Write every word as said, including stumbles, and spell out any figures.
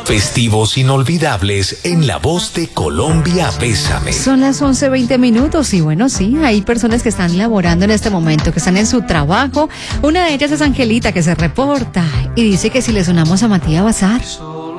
Festivos inolvidables en la voz de Colombia Bésame. Son las once veinte minutos y bueno, sí, hay personas que están laborando en este momento, que están en su trabajo. Una de ellas es Angelita, que se reporta y dice que si le sonamos a Matías Bazar.